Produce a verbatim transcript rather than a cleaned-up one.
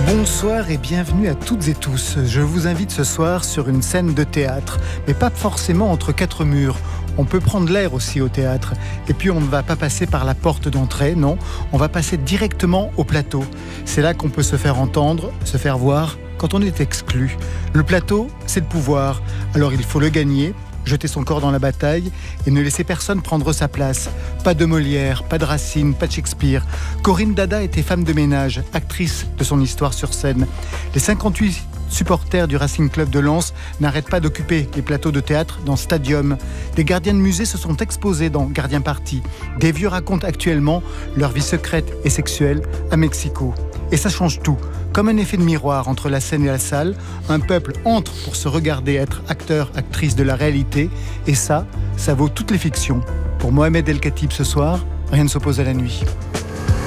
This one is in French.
Bonsoir et bienvenue à toutes et tous. Je vous invite ce soir sur une scène de théâtre, mais pas forcément entre quatre murs. On peut prendre l'air aussi au théâtre. Et puis on ne va pas passer par la porte d'entrée, non. On va passer directement au plateau. C'est là qu'on peut se faire entendre, se faire voir quand on est exclu. Le plateau, c'est le pouvoir. Alors il faut le gagner, jeter son corps dans la bataille et ne laisser personne prendre sa place. Pas de Molière, pas de Racine, pas de Shakespeare. Corinne Dada était femme de ménage, actrice de son histoire sur scène. Les cinquante-huit supporters du Racing Club de Lens n'arrêtent pas d'occuper les plateaux de théâtre dans Stadium. Des gardiens de musée se sont exposés dans Gardien Party. Des vieux racontent actuellement leur vie secrète et sexuelle à Mexico. Et ça change tout. Comme un effet de miroir entre la scène et la salle, un peuple entre pour se regarder être acteur, actrice de la réalité. Et ça, ça vaut toutes les fictions. Pour Mohamed El Khatib ce soir, rien ne s'oppose à la nuit.